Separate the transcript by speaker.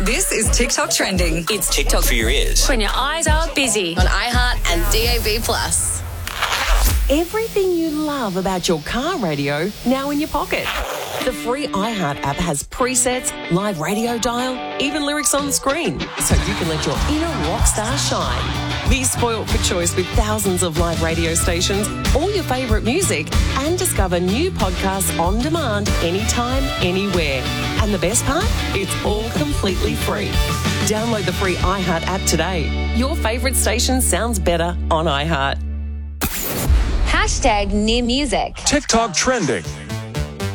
Speaker 1: This is TikTok Trending.
Speaker 2: It's TikTok for your ears.
Speaker 3: When your eyes are busy.
Speaker 4: On iHeart and DAB+.
Speaker 5: Everything you love about your car radio now in your pocket. The free iHeart app has presets, live radio dial, even lyrics on screen, so you can let your inner rock star shine. Be spoilt for choice with thousands of live radio stations, all your favourite music, and discover new podcasts on demand anytime, anywhere. And the best part? It's all completely free. Download the free iHeart app today. Your favourite station sounds better on iHeart.
Speaker 6: #NearMusic.
Speaker 7: TikTok Trending.